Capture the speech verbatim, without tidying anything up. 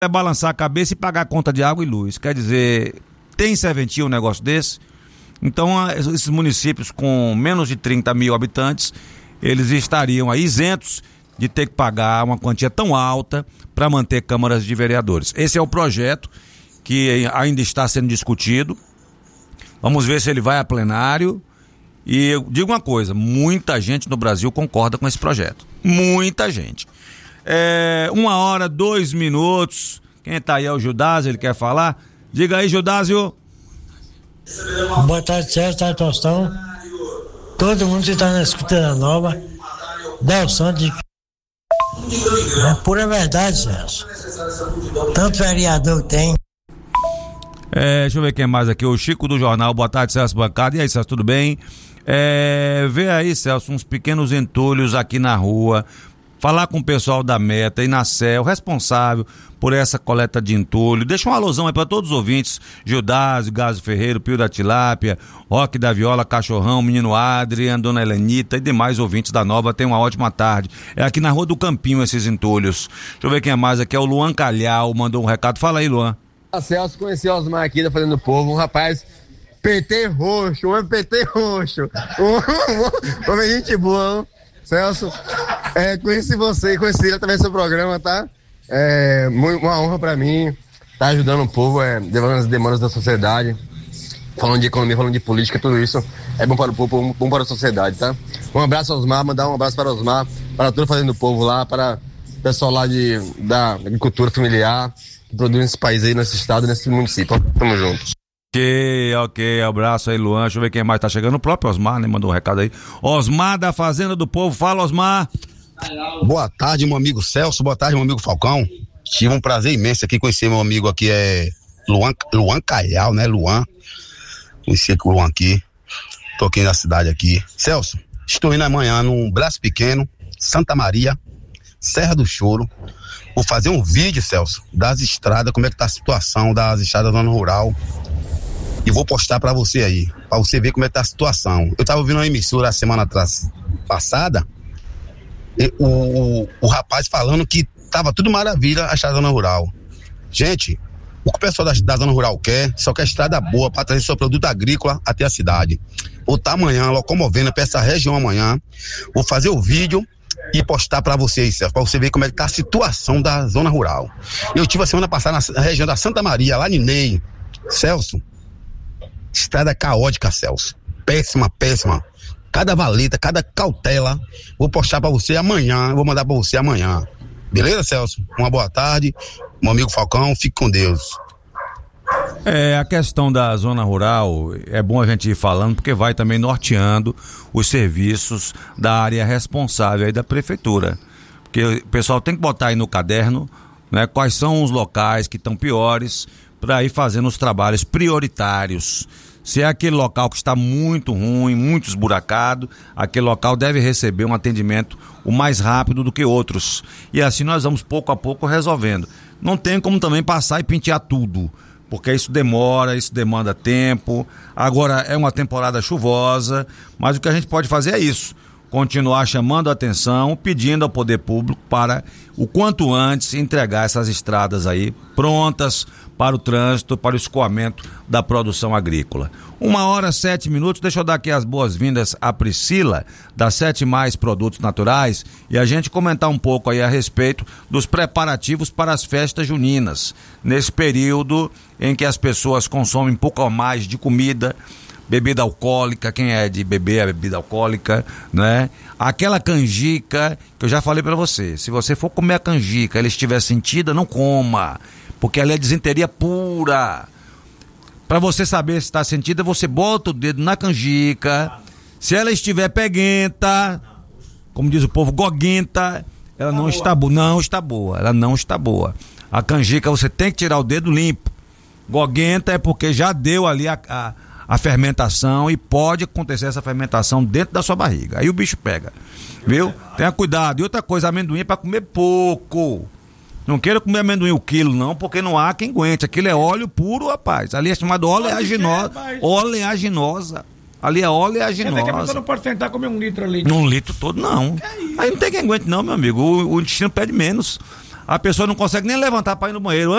é balançar a cabeça e pagar a conta de água e luz. Quer dizer, tem serventia um negócio desse? Então, esses municípios com menos de trinta mil habitantes, eles estariam aí isentos de ter que pagar uma quantia tão alta para manter câmaras de vereadores. Esse é o projeto que ainda está sendo discutido. Vamos ver se ele vai a plenário. E eu digo uma coisa, muita gente no Brasil concorda com esse projeto. Muita gente. É, uma hora, dois minutos. Quem tá aí é o Judásio, ele quer falar? Diga aí, Judásio. Boa tarde, Sérgio, tá Tostão. Todo mundo que está na escuta da nova, dá o som de... É pura verdade, Sérgio. Tanto vereador tem. É, deixa eu ver quem mais aqui, o Chico do Jornal. Boa tarde, Celso Bancada. E aí, Celso, tudo bem? É, vê aí, Celso, uns pequenos entulhos aqui na rua. Falar com o pessoal da Meta e na C E L, responsável por essa coleta de entulho. Deixa uma alusão aí para todos os ouvintes: Judásio, Gazo Ferreiro, Pio da Tilápia, Roque da Viola, Cachorrão, Menino Adrian, Dona Helenita e demais ouvintes da Nova. Tenham uma ótima tarde. É aqui na Rua do Campinho esses entulhos. Deixa eu ver quem é mais aqui, é o Luan Calhau, mandou um recado. Fala aí, Luan. A Celso conheceu o Osmar aqui da Fazenda do Povo, um rapaz P T roxo, um P T roxo, um homem gente boa, Celso, é, conheci você, conheci ele através do seu programa, tá? É uma honra pra mim, tá ajudando o povo, é, levando as demandas da sociedade, falando de economia, falando de política, tudo isso é bom para o povo, bom para a sociedade, tá? Um abraço ao Osmar, mandar um abraço para o Osmar, para toda a Fazenda do Povo lá, para o pessoal lá de, da agricultura familiar, que produz nesse país aí, nesse estado, nesse município. Tamo junto. Ok, ok, abraço aí, Luan. Deixa eu ver quem mais tá chegando. O próprio Osmar, né? Mandou um recado aí. Osmar da Fazenda do Povo. Fala, Osmar. Boa tarde, meu amigo Celso. Boa tarde, meu amigo Falcão. Tive um prazer imenso aqui conhecer meu amigo aqui, é Luan, Luan Calhau, né? Luan. Conheci aqui o Luan aqui. Tô aqui na cidade aqui. Celso, estou indo amanhã num Braço Pequeno, Santa Maria, Serra do Choro. Vou fazer um vídeo, Celso, das estradas, como é que tá a situação das estradas da zona rural. E vou postar pra você aí, pra você ver como é que tá a situação. Eu tava ouvindo uma emissora a semana atrás, passada, e, o, o, o rapaz falando que tava tudo maravilha a estrada da zona rural. Gente, o que o pessoal da, da zona rural quer, só quer estrada boa pra trazer seu produto agrícola até a cidade. Vou estar amanhã locomovendo pra essa região amanhã, vou fazer o vídeo e postar pra vocês, Celso, pra você ver como é que tá a situação da zona rural. Eu tive a semana passada na região da Santa Maria, lá em Ney, Celso, estrada caótica, Celso, péssima, péssima, cada valeta, cada cautela, vou postar pra você amanhã, vou mandar pra você amanhã, beleza, Celso? Uma boa tarde, meu amigo Falcão, fique com Deus. É, a questão da zona rural, é bom a gente ir falando, porque vai também norteando os serviços da área responsável aí da prefeitura, porque o pessoal tem que botar aí no caderno, né, quais são os locais que estão piores, para ir fazendo os trabalhos prioritários. Se é aquele local que está muito ruim, muito esburacado, aquele local deve receber um atendimento o mais rápido do que outros, e assim nós vamos pouco a pouco resolvendo. Não tem como também passar e pentear tudo, porque isso demora, isso demanda tempo. Agora é uma temporada chuvosa, mas o que a gente pode fazer é isso, continuar chamando a atenção, pedindo ao poder público para o quanto antes entregar essas estradas aí prontas para o trânsito, para o escoamento da produção agrícola. Uma hora, sete minutos, deixa eu dar aqui as boas-vindas à Priscila, da Sete Mais Produtos Naturais, e a gente comentar um pouco aí a respeito dos preparativos para as festas juninas, nesse período em que as pessoas consomem um pouco mais de comida, bebida alcoólica, quem é de beber a bebida alcoólica, né? Aquela canjica, que eu já falei para você, se você for comer a canjica, ela estiver sentida, não coma, porque ela é desinteria pura. Para você saber se está sentida, você bota o dedo na canjica, se ela estiver peguenta, como diz o povo, goguenta, ela não está boa, não está boa, ela não está boa. A canjica você tem que tirar o dedo limpo. Goguenta é porque já deu ali a, a a fermentação e pode acontecer essa fermentação dentro da sua barriga. Aí o bicho pega, viu? Tenha cuidado. E outra coisa, amendoim é para comer pouco. Não queira comer amendoim o quilo, não, porque não há quem aguente. Aquilo é óleo puro, rapaz. Ali é chamado oleaginosa. Oleaginosa. Ali é oleaginosa. Quer dizer que a pessoa não pode tentar comer um litro ali? Um litro todo, não. Aí não tem quem aguente, não, meu amigo. O, o intestino pede menos. a pessoa não consegue nem levantar para ir no banheiro.